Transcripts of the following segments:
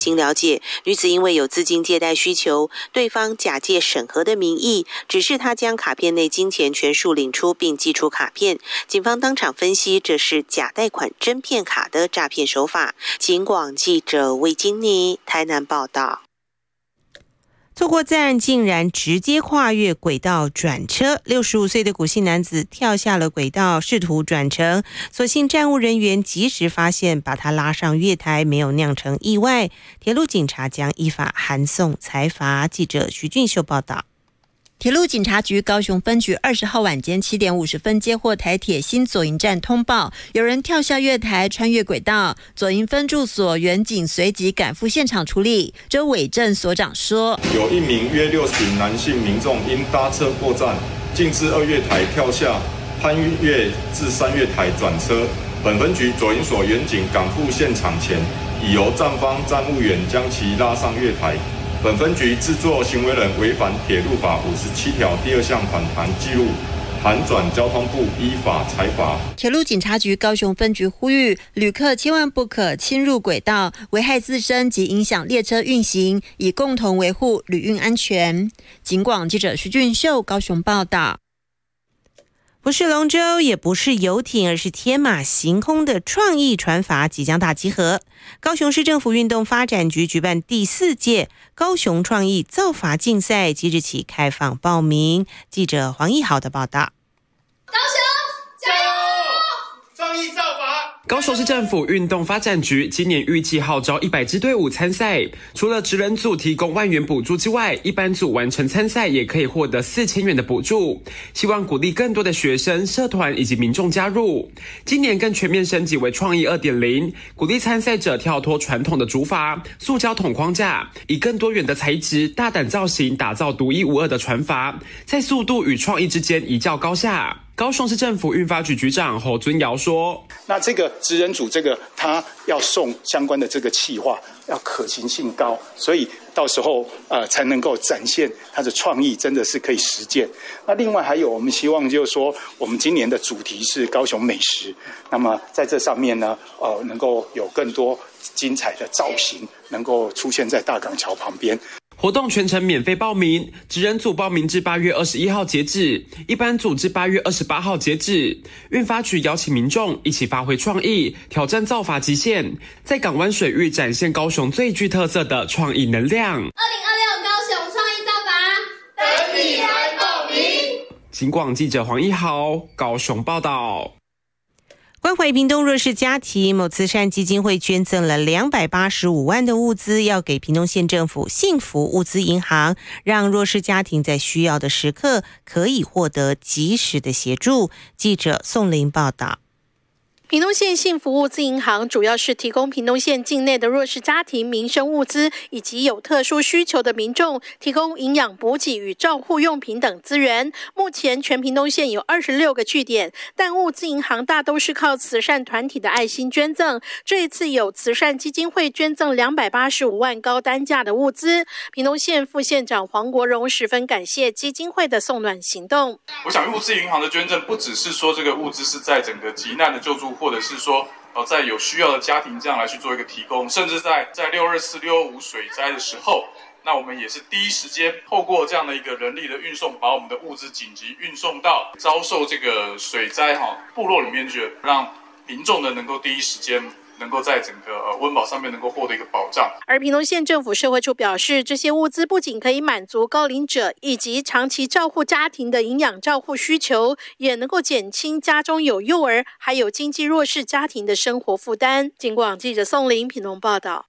经了解，女子因为有资金借贷需求，对方假借审核的名义，指示她将卡片内金钱全数领出并寄出卡片。警方当场分析，这是假贷款真骗卡的诈骗手法。警广记者魏金妮台南报道。错过站竟然直接跨越轨道转车，65岁的古姓男子跳下了轨道试图转乘，所幸站务人员及时发现，把他拉上月台，没有酿成意外。铁路警察将依法函送裁罚。记者徐俊秀报道。 铁路警察局高雄分局20号晚间7点50分接获台铁新左营站通报，有人跳下月台穿越轨道。左营分驻所员警随即赶赴现场处理。周伟正所长说， 有一名约60名男性民众因搭车过站，径自2月台跳下，攀越至3月台转车。本分局左营所员警赶赴现场前，已由站方站务员将其拉上月台。本分局制作行为人违反铁路法57条第2项反弹记录，函转交通部依法裁罚。 铁路警察局高雄分局呼吁旅客千万不可侵入轨道，危害自身及影响列车运行，以共同维护旅运安全。警广记者徐俊秀高雄报道。 不是龙舟，也不是游艇，而是天马行空的创意船筏即将大集合。高雄市政府运动发展局举办第4届高雄创意造筏竞赛，即日起开放报名。记者黄义豪的报道。 高雄加油！ 创意造筏。 高雄市政府运动发展局今年预计号召100支队伍参赛，除了职人组提供1万元补助之外，一般组完成参赛也可以获得4000元的补助，希望鼓励更多的学生、社团以及民众加入。今年更全面升级为创意 2.0， 鼓励参赛者跳脱传统的竹筏、塑胶桶框架，以更多元的材质、大胆造型打造独一无二的船筏，在速度与创意之间一较高下。高雄市政府运发局局长侯尊尧说， 那这个职人组他要送相关的这个企划要可行性高，所以到时候才能够展现他的创意真的是可以实践。那另外还有我们希望就是说，我们今年的主题是高雄美食，那么在这上面呢能够有更多精彩的造型能够出现在大港桥旁边。 活动全程免费报名，职人组报名至8月21号截止，一般组至8月28号截止。运发局邀请民众一起发挥创意，挑战造筏极限，在港湾水域展现高雄最具特色的创意能量。2026 高雄创意造筏，等你来报名。 警广记者黄一豪高雄报道。 关怀屏东弱势家庭，某慈善基金会捐赠了285万的物资，要给屏东县政府幸福物资银行，让弱势家庭在需要的时刻可以获得及时的协助。记者宋玲报道。 屏东县幸福物资银行主要是提供屏东县境内的弱势家庭民生物资，以及有特殊需求的民众提供营养补给与照护用品等资源。目前全屏东县有26个据点，但物资银行大都是靠慈善团体的爱心捐赠。这一次有慈善基金会捐赠285万高单价的物资，屏东县副县长黄国荣十分感谢基金会的送暖行动。 我想物资银行的捐赠不只是说这个物资是在整个急难的救助，或者是说在有需要的家庭这样来去做一个提供，甚至在624、625水灾的时候，那我们也是第一时间透过这样的一个人力的运送，把我们的物资紧急运送到遭受这个水灾部落里面去，让民众呢能够第一时间能够在整个温饱上面能够获得一个保障。 而屏东县政府社会处表示，这些物资不仅可以满足高龄者以及长期照护家庭的营养照护需求，也能够减轻家中有幼儿还有经济弱势家庭的生活负担。警广记者宋玲屏东报道。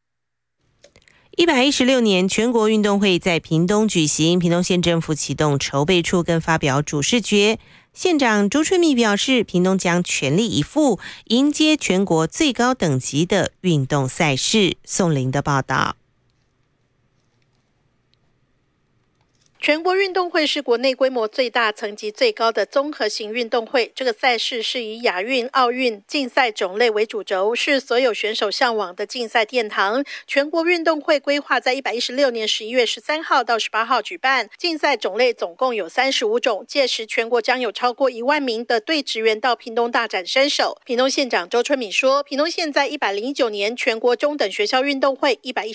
116年全国运动会在屏东举行，屏东县政府启动筹备处跟发表主视觉。县长朱春蜜表示，屏东将全力以赴迎接全国最高等级的运动赛事。宋玲的报道。 全国运动会是国内规模最大、层级最高的综合型运动会。这个赛事是以亚运、奥运竞赛种类为主轴，是所有选手向往的竞赛殿堂。全国运动会规划在116年11月13号到18号举办，竞赛种类总共有35种，届时全国将有超过1万名的队职员到屏东大展身手。屏东县长周春敏说，屏东县在109年全国中等学校运动会、110